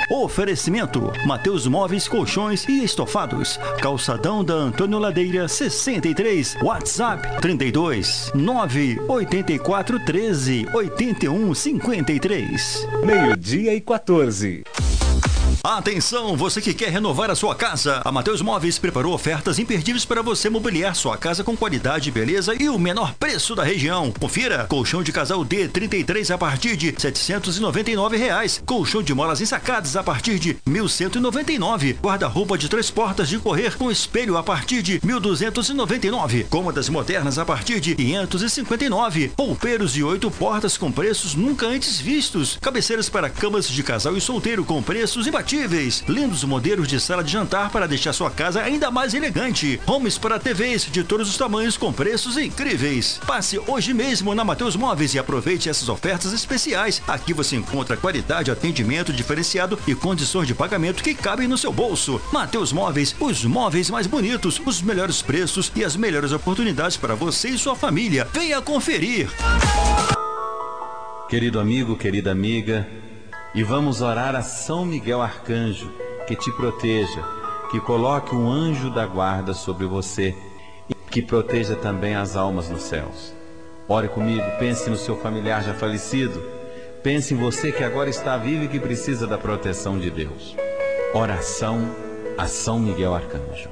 Oferecimento: Mateus Móveis, Colchões e Estofados. Calçadão da Antônio Ladeira 63. WhatsApp 32 984 13 81 53. 12:14. Atenção, você que quer renovar a sua casa. A Mateus Móveis preparou ofertas imperdíveis para você mobiliar sua casa com qualidade, beleza e o menor preço da região. Confira: colchão de casal D33 a partir de R$ 799. Colchão de molas ensacadas a partir de R$ 1.199. Guarda-roupa de 3 portas de correr com espelho a partir de R$ 1.299. Cômodas modernas a partir de R$ 559. Roupeiros de 8 portas com preços nunca antes vistos. Cabeceiras para camas de casal e solteiro com preços imbatíveis. Lindos modelos de sala de jantar para deixar sua casa ainda mais elegante. Homes para TVs de todos os tamanhos com preços incríveis. Passe hoje mesmo na Mateus Móveis e aproveite essas ofertas especiais. Aqui você encontra qualidade, atendimento diferenciado e condições de pagamento que cabem no seu bolso. Mateus Móveis, os móveis mais bonitos, os melhores preços e as melhores oportunidades para você e sua família. Venha conferir. Querido amigo, querida amiga, e vamos orar a São Miguel Arcanjo, que te proteja, que coloque um anjo da guarda sobre você e que proteja também as almas nos céus. Ore comigo, pense no seu familiar já falecido, pense em você que agora está vivo e que precisa da proteção de Deus. Oração a São Miguel Arcanjo.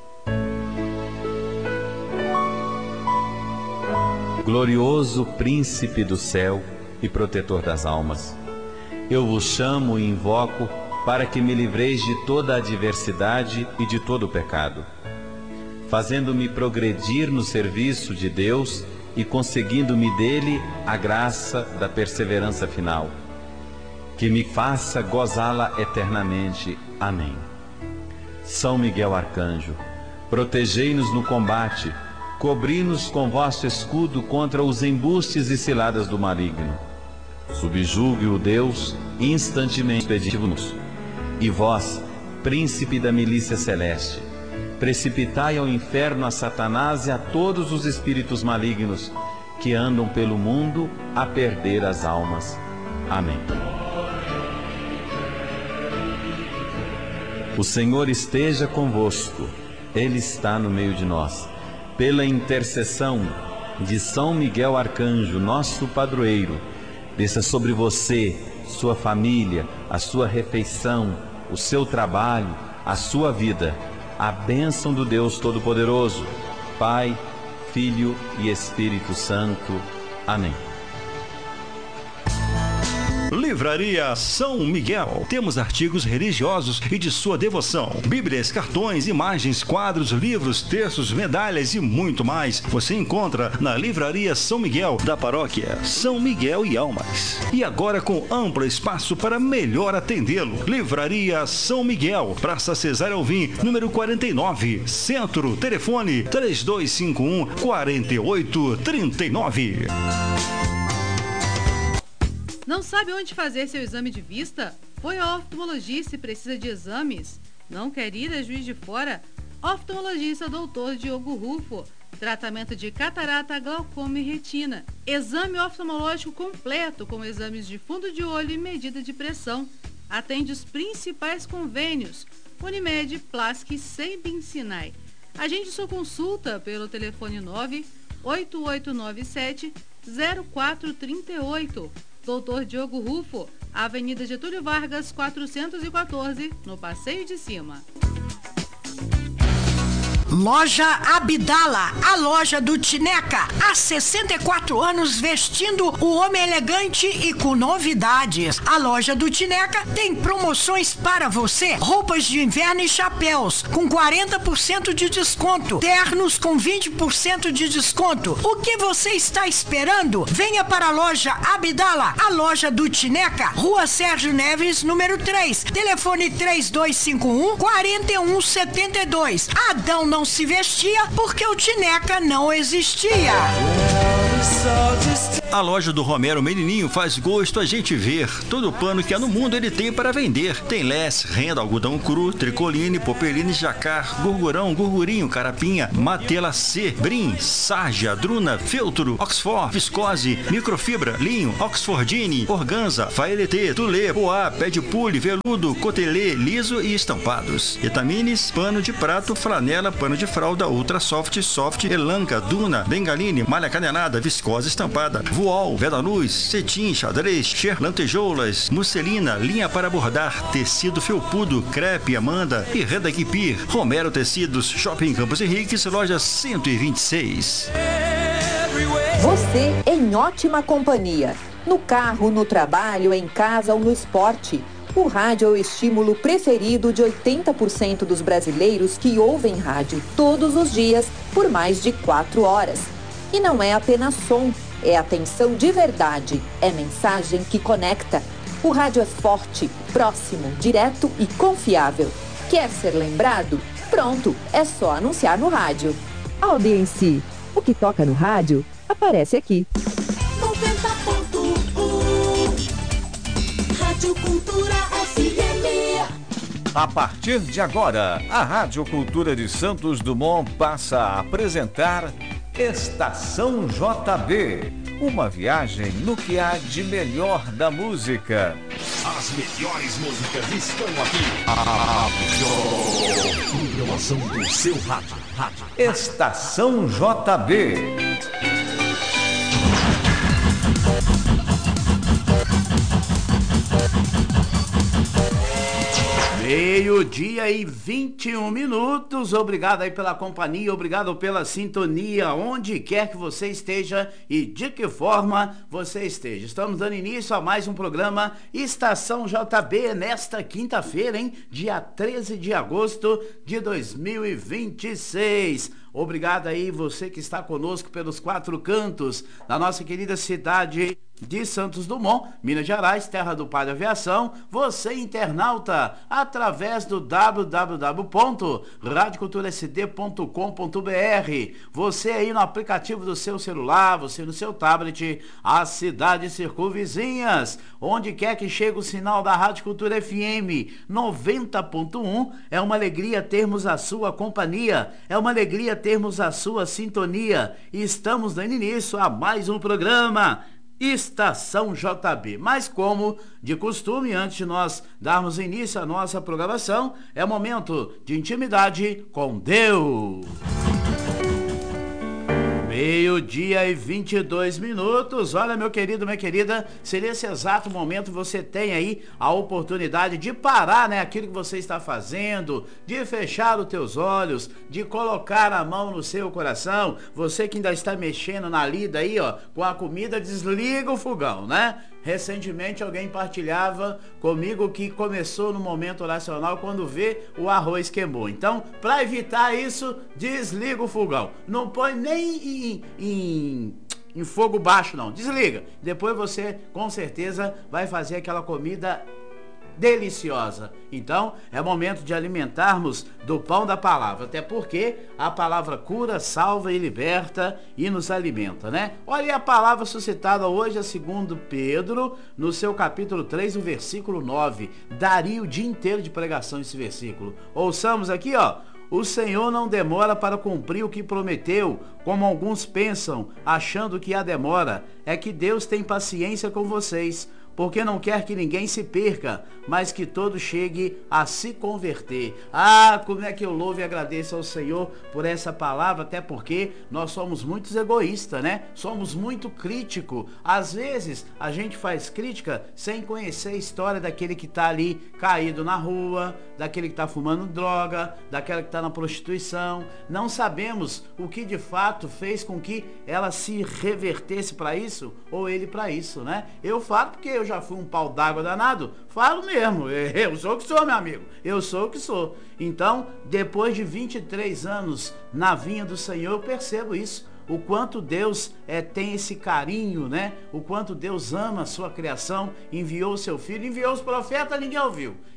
Glorioso príncipe do céu e protetor das almas, eu vos chamo e invoco para que me livreis de toda a adversidade e de todo o pecado, fazendo-me progredir no serviço de Deus e conseguindo-me dele a graça da perseverança final, que me faça gozá-la eternamente. Amém. São Miguel Arcanjo, protegei-nos no combate, cobri-nos com vosso escudo contra os embustes e ciladas do maligno. Subjugue-o Deus, instantemente pedimos. E vós, príncipe da milícia celeste, precipitai ao inferno a Satanás e a todos os espíritos malignos que andam pelo mundo a perder as almas. Amém. O Senhor esteja convosco, Ele está no meio de nós. Pela intercessão de São Miguel Arcanjo, nosso padroeiro, desça sobre você, sua família, a sua refeição, o seu trabalho, a sua vida, a bênção do Deus Todo-Poderoso, Pai, Filho e Espírito Santo. Amém. Livraria São Miguel. Temos artigos religiosos e de sua devoção. Bíblias, cartões, imagens, quadros, livros, textos, medalhas e muito mais. Você encontra na Livraria São Miguel, da paróquia São Miguel e Almas. E agora com amplo espaço para melhor atendê-lo. Livraria São Miguel, Praça Cesário Alvim, número 49, Centro. Telefone 3251 4839. Não sabe onde fazer seu exame de vista? Foi ao oftalmologista e precisa de exames? Não quer ir a Juiz de Fora? Oftalmologista Dr. Diogo Rufo. Tratamento de catarata, glaucoma e retina. Exame oftalmológico completo com exames de fundo de olho e medida de pressão. Atende os principais convênios: Unimed, Plasc e Sembin Sinai. Agende sua consulta pelo telefone 98897 0438. Dr. Diogo Rufo, Avenida Getúlio Vargas, 414, no Passeio de Cima. Loja Abdala, a loja do Tineca, há 64 anos vestindo o homem elegante e com novidades. A loja do Tineca tem promoções para você: roupas de inverno e chapéus com 40% de desconto, ternos com 20% de desconto. O que você está esperando? Venha para a loja Abdala, a loja do Tineca, Rua Sérgio Neves, número 3, telefone 3251 4172. Adão não se vestia porque o Tineca não existia. A loja do Romero Menininho faz gosto a gente ver. Todo o pano que há no mundo ele tem para vender. Tem less, renda, algodão cru, tricoline, popeline, jacar, gurgurão, gurgurinho, carapinha, matela C, brim, sarja, druna, feltro, oxford, viscose, microfibra, linho, oxfordine, organza, faelete, tulê, poá, pé de pule, veludo, cotelê, liso e estampados. Etamines, pano de prato, flanela, pano de fralda, ultra soft, soft, elanca, duna, bengaline, malha canelada, viscose estampada, voal, veda-luz, cetim, xadrez, cher, lantejoulas, musselina, linha para bordar, tecido felpudo, crepe, amanda e reda Kipir. Romero Tecidos, Shopping Campos Henriques, loja 126. Você em ótima companhia. No carro, no trabalho, em casa ou no esporte. O rádio é o estímulo preferido de 80% dos brasileiros que ouvem rádio todos os dias por mais de 4 horas. E não é apenas som, é atenção de verdade, é mensagem que conecta. O rádio é forte, próximo, direto e confiável. Quer ser lembrado? Pronto, é só anunciar no rádio. Audiência, o que toca no rádio aparece aqui. 90.1 Rádio Cultura FM. A partir de agora, a Rádio Cultura de Santos Dumont passa a apresentar Estação JB. Uma viagem no que há de melhor da música. As melhores músicas estão aqui. A melhor programação do seu rádio. Estação JB. Meio-dia e 21 minutos. Obrigado aí pela companhia, obrigado pela sintonia, onde quer que você esteja e de que forma você esteja. Estamos dando início a mais um programa Estação JB nesta quinta-feira, hein? Dia 13 de agosto de 2026. Obrigado aí você que está conosco pelos 4 cantos da nossa querida cidade de Santos Dumont, Minas Gerais, terra do pai da aviação. Você internauta, através do www.radioculturasd.com.br. Você aí no aplicativo do seu celular, você no seu tablet, as cidades circunvizinhas, onde quer que chegue o sinal da Rádio Cultura FM 90.1, é uma alegria termos a sua companhia, é uma alegria termos a sua sintonia. Estamos dando início a mais um programa Estação JB. Mas como de costume, antes de nós darmos início à nossa programação, é momento de intimidade com Deus. Meio-dia e 22 minutos. Olha, meu querido, minha querida, se nesse exato momento você tem aí a oportunidade de parar, né, aquilo que você está fazendo, de fechar os teus olhos, de colocar a mão no seu coração, você que ainda está mexendo na lida aí, ó, com a comida, desliga o fogão, né? Recentemente alguém partilhava comigo que começou no momento oracional quando vê o arroz queimou. Então, para evitar isso, desliga o fogão. Não põe nem em fogo baixo, não. Desliga. Depois você, com certeza, vai fazer aquela comida deliciosa. Então, é momento de alimentarmos do pão da palavra, até porque a palavra cura, salva e liberta e nos alimenta, né? Olha a palavra suscitada hoje a 2 Pedro, no seu capítulo 3, o versículo 9. Daria o dia inteiro de pregação esse versículo. Ouçamos aqui, ó. O Senhor não demora para cumprir o que prometeu, como alguns pensam, achando que há demora. É que Deus tem paciência com vocês, porque não quer que ninguém se perca, mas que todo chegue a se converter. Ah, como é que eu louvo e agradeço ao Senhor por essa palavra, até porque nós somos muito egoístas, né? Somos muito críticos. Às vezes, a gente faz crítica sem conhecer a história daquele que está ali caído na rua, daquele que está fumando droga, daquela que está na prostituição. Não sabemos o que de fato fez com que ela se revertesse para isso, ou ele para isso, né? Eu falo porque eu já fui um pau d'água danado, falo mesmo, eu sou o que sou, meu amigo, eu sou o que sou. Então, depois de 23 anos na vinha do Senhor, eu percebo isso, o quanto Deus tem esse carinho, né? O quanto Deus ama a sua criação, enviou o seu filho, enviou os profetas, ninguém ouviu.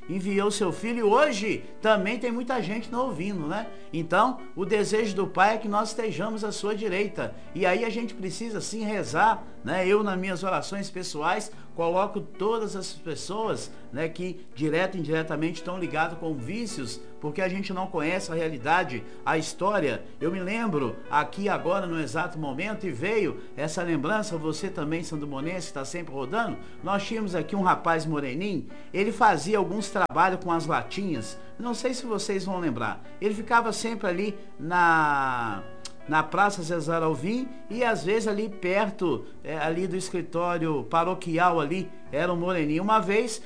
enviou seu Filho, e hoje também tem muita gente não ouvindo, né? Então, o desejo do Pai é que nós estejamos à sua direita. E aí a gente precisa sim rezar, né? Eu, nas minhas orações pessoais, coloco todas as pessoas, né, que direto e indiretamente estão ligadas com vícios, porque a gente não conhece a realidade, a história. Eu me lembro aqui agora no exato momento, e veio essa lembrança, você também, sandomonense, está sempre rodando. Nós tínhamos aqui um rapaz moreninho, ele fazia alguns trabalhos com as latinhas, não sei se vocês vão lembrar. Ele ficava sempre ali na Praça Cesar Alvim, e às vezes ali perto, ali do escritório paroquial ali, era um moreninho. Uma vez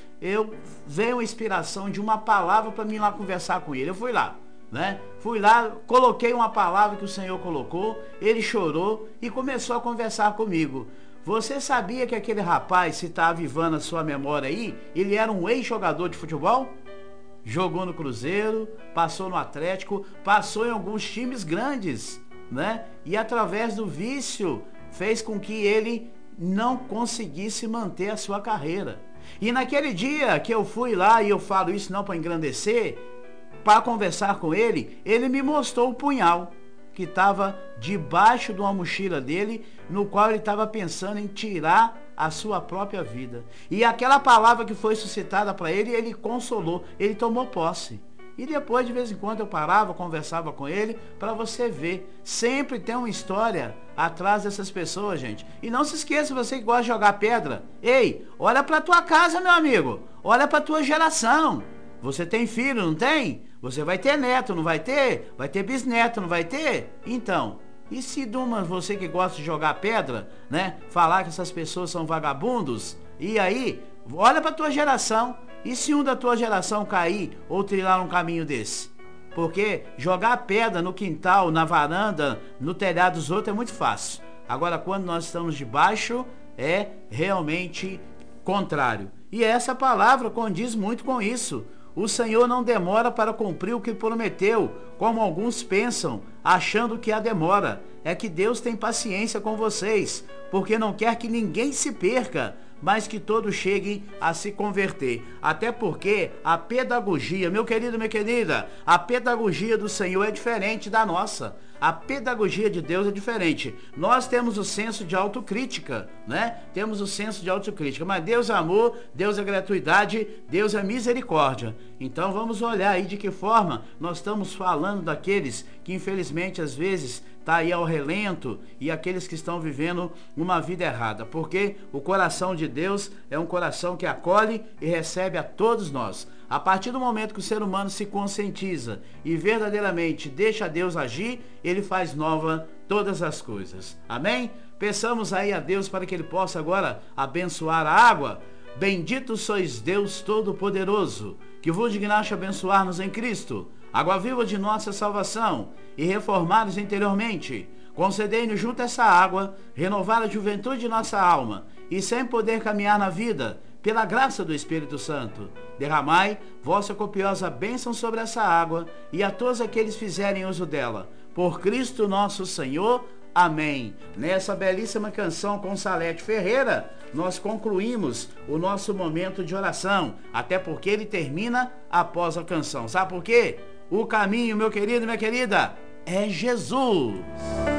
veio a inspiração de uma palavra para mim ir lá conversar com ele. Eu fui lá, né? Fui lá, coloquei uma palavra que o Senhor colocou, ele chorou e começou a conversar comigo. Você sabia que aquele rapaz, se está avivando a sua memória aí, ele era um ex-jogador de futebol? Jogou no Cruzeiro, passou no Atlético, passou em alguns times grandes, né? E através do vício fez com que ele não conseguisse manter a sua carreira. E naquele dia que eu fui lá, e eu falo isso não para engrandecer, para conversar com ele, ele me mostrou o punhal que estava debaixo de uma mochila dele, no qual ele estava pensando em tirar a sua própria vida. E aquela palavra que foi suscitada para ele, ele consolou, ele tomou posse. E depois, de vez em quando, eu parava, conversava com ele, para você ver. Sempre tem uma história atrás dessas pessoas, gente. E não se esqueça, você que gosta de jogar pedra. Ei, olha para tua casa, meu amigo. Olha para tua geração. Você tem filho, não tem? Você vai ter neto, não vai ter? Vai ter bisneto, não vai ter? Então, e se você que gosta de jogar pedra, né, falar que essas pessoas são vagabundos? E aí, olha para tua geração. E se um da tua geração cair ou trilhar um caminho desse? Porque jogar pedra no quintal, na varanda, no telhado dos outros é muito fácil. Agora, quando nós estamos debaixo, é realmente contrário. E essa palavra condiz muito com isso. O Senhor não demora para cumprir o que prometeu, como alguns pensam, achando que a demora. É que Deus tem paciência com vocês, porque não quer que ninguém se perca, mas que todos cheguem a se converter. Até porque a pedagogia, meu querido, minha querida, a pedagogia do Senhor é diferente da nossa. A pedagogia de Deus é diferente. Nós temos o senso de autocrítica, né? Temos o senso de autocrítica, mas Deus é amor, Deus é gratuidade, Deus é misericórdia. Então vamos olhar aí de que forma nós estamos falando daqueles que infelizmente às vezes está aí ao relento, e aqueles que estão vivendo uma vida errada, porque o coração de Deus é um coração que acolhe e recebe a todos nós. A partir do momento que o ser humano se conscientiza e verdadeiramente deixa Deus agir, ele faz nova todas as coisas. Amém? Peçamos aí a Deus para que ele possa agora abençoar a água. Bendito sois Deus Todo-Poderoso, que vos dignaste abençoar-nos em Cristo, água viva de nossa salvação, e reformar-nos interiormente. Concedei-nos junto a essa água, renovar a juventude de nossa alma, e sem poder caminhar na vida, pela graça do Espírito Santo, derramai vossa copiosa bênção sobre essa água, e a todos aqueles fizerem uso dela. Por Cristo nosso Senhor. Amém. Nessa belíssima canção com Salete Ferreira, nós concluímos o nosso momento de oração, até porque ele termina após a canção. Sabe por quê? O caminho, meu querido e minha querida, é Jesus.